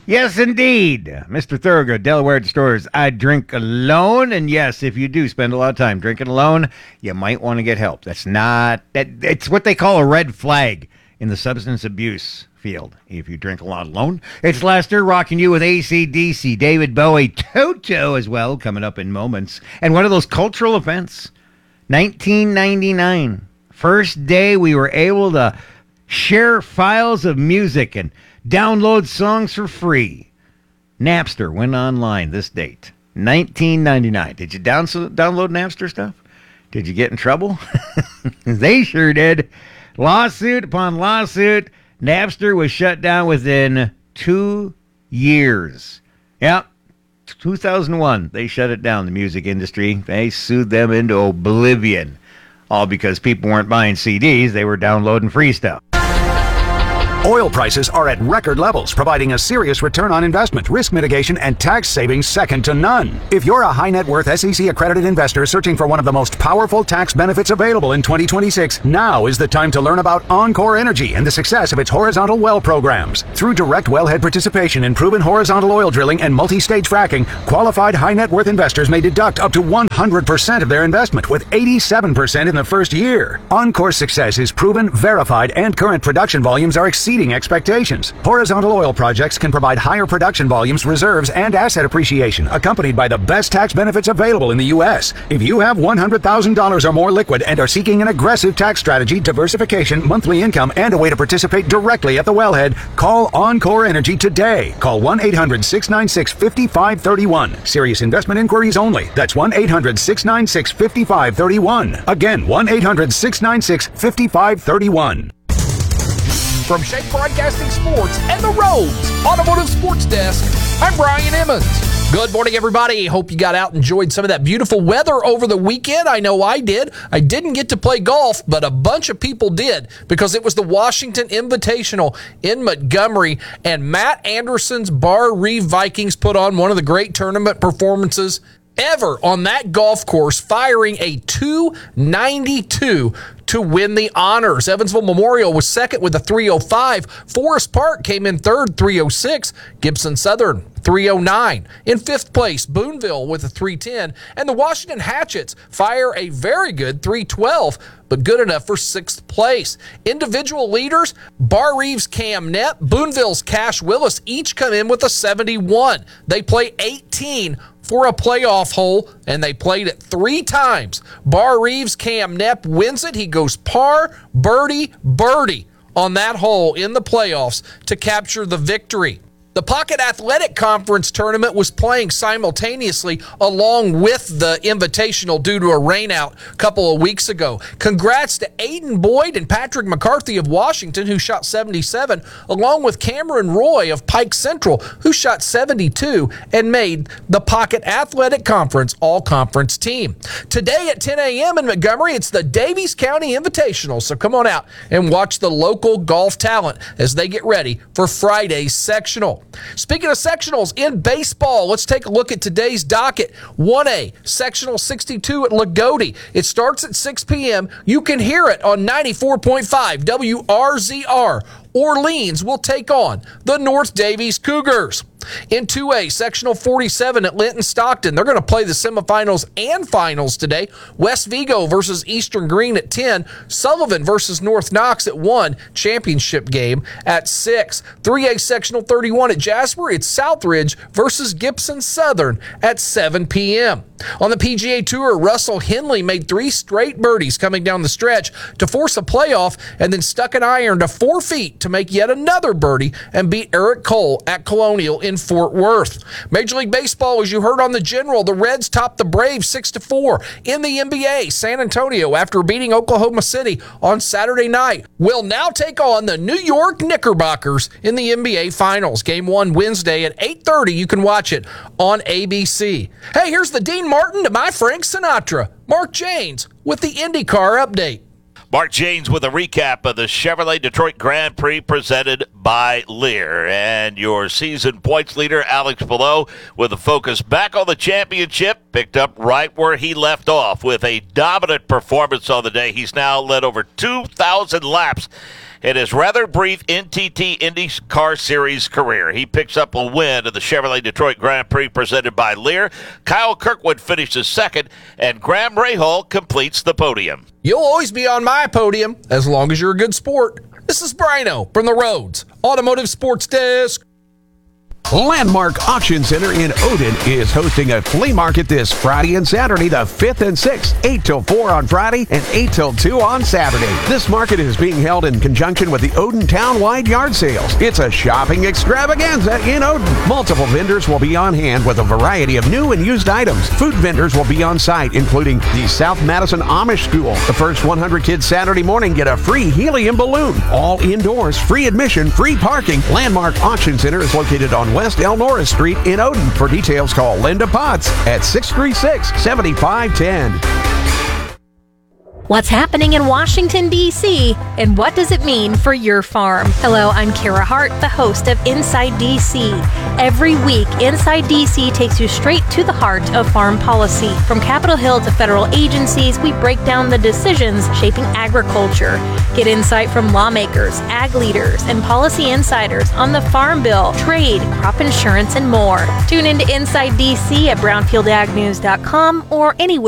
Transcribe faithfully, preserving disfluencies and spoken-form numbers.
Yes, indeed. Mister Thorogood, Delaware Stores. I drink alone. And yes, if you do spend a lot of time drinking alone, you might want to get help. That's not, that. It's what they call a red flag in the substance abuse field. If you drink a lot alone. It's Lester rocking you with A C D C, David Bowie, Toto as well, coming up in moments. And one of those cultural events, nineteen ninety-nine. First day we were able to share files of music and download songs for free. Napster went online this date, nineteen ninety-nine. Did you down- download Napster stuff? Did you get in trouble? They sure did. Lawsuit upon lawsuit. Napster was shut down within two years. Yep, two thousand one, they shut it down, the music industry. They sued them into oblivion. All because people weren't buying C Ds, they were downloading free stuff. Oil prices are at record levels, providing a serious return on investment, risk mitigation, and tax savings second to none. If you're a high net worth S E C accredited investor searching for one of the most powerful tax benefits available in twenty twenty-six, now is the time to learn about Encore Energy and the success of its horizontal well programs. Through direct wellhead participation in proven horizontal oil drilling and multi-stage fracking, qualified high net worth investors may deduct up to one hundred percent of their investment, with eighty-seven percent in the first year. Encore's success is proven, verified, and current production volumes are exceeding expectations. Horizontal oil projects can provide higher production volumes, reserves, and asset appreciation, accompanied by the best tax benefits available in the U S. If you have one hundred thousand dollars or more liquid and are seeking an aggressive tax strategy, diversification, monthly income, and a way to participate directly at the wellhead, call Encore Energy today. Call one eight hundred, six nine six, five five three one. Serious investment inquiries only. That's one eight hundred, six nine six, five five three one. Again, one eight hundred, six nine six, five five three one. From Shake Broadcasting Sports and the Rhodes Automotive Sports Desk, I'm Brian Emmons. Good morning, everybody. Hope you got out and enjoyed some of that beautiful weather over the weekend. I know I did. I didn't get to play golf, but a bunch of people did because it was the Washington Invitational in Montgomery, and Matt Anderson's Bar Reeve Vikings put on one of the great tournament performances ever on that golf course, firing a two ninety-two to win the honors. Evansville Memorial was second with a three oh five. Forest Park came in third, three oh six. Gibson Southern, three oh nine. In fifth place, Boonville with a three ten. And the Washington Hatchets fire a very good three twelve, but good enough for sixth place. Individual leaders, Bar Reeves' Cam Knepp, Boonville's Cash Willis, each come in with a seventy-one. They play eighteen for a playoff hole, and they played it three times. Bar Reeves' Cam Knepp wins it. He goes par, birdie, birdie on that hole in the playoffs to capture the victory. The Pocket Athletic Conference tournament was playing simultaneously along with the Invitational due to a rainout a couple of weeks ago. Congrats to Aiden Boyd and Patrick McCarthy of Washington, who shot seventy-seven, along with Cameron Roy of Pike Central, who shot seventy-two and made the Pocket Athletic Conference all-conference team. Today at ten a.m. in Montgomery, it's the Daviess County Invitational, so come on out and watch the local golf talent as they get ready for Friday's sectional. Speaking of sectionals in baseball, let's take a look at today's docket. one A, Sectional sixty-two at Lagodi. It starts at six p.m. You can hear it on ninety-four point five W R Z R. Orleans will take on the North Daviess Cougars. In two A, Sectional forty-seven at Linton Stockton. They're going to play the semifinals and finals today. West Vigo versus Eastern Green at ten. Sullivan versus North Knox at one. Championship game at six. three A, Sectional thirty-one at Jasper. It's Southridge versus Gibson Southern at seven p.m. On the P G A Tour, Russell Henley made three straight birdies coming down the stretch to force a playoff, and then stuck an iron to four feet to make yet another birdie and beat Eric Cole at Colonial in Fort Worth. Major League Baseball, as you heard on the General, the Reds topped the Braves six to four. In the N B A, San Antonio, after beating Oklahoma City on Saturday night, will now take on the New York Knickerbockers in the N B A Finals. Game one Wednesday at eight thirty. You can watch it on A B C. Hey, here's the Dean Martin to my Frank Sinatra. Mark Janes with the IndyCar update. Mark Janes with a recap of the Chevrolet Detroit Grand Prix presented by Lear. And your season points leader, Alex Palou, with a focus back on the championship, picked up right where he left off with a dominant performance on the day. He's now led over two thousand laps in his rather brief N T T IndyCar Series career. He picks up a win at the Chevrolet Detroit Grand Prix presented by Lear. Kyle Kirkwood finishes second, and Graham Rahal completes the podium. You'll always be on my podium as long as you're a good sport. This is Brino from the Rhodes Automotive Sports Desk. Landmark Auction Center in Odin is hosting a flea market this Friday and Saturday, the fifth and sixth, eight till four on Friday and eight till two on Saturday. This market is being held in conjunction with the Odin Town-wide yard sales. It's a shopping extravaganza in Odin. Multiple vendors will be on hand with a variety of new and used items. Food vendors will be on site, including the South Madison Amish School. The first one hundred kids Saturday morning get a free helium balloon. All indoors, free admission, free parking. Landmark Auction Center is located on West Elnora Street in Odin. For details, call Linda Potts at six three six, seven five one zero. What's happening in Washington, D C, and what does it mean for your farm? Hello, I'm Kara Hart, the host of Inside D C. Every week, Inside D C takes you straight to the heart of farm policy. From Capitol Hill to federal agencies, we break down the decisions shaping agriculture. Get insight from lawmakers, ag leaders, and policy insiders on the Farm Bill, trade, crop insurance, and more. Tune into Inside D C at brownfield ag news dot com or anywhere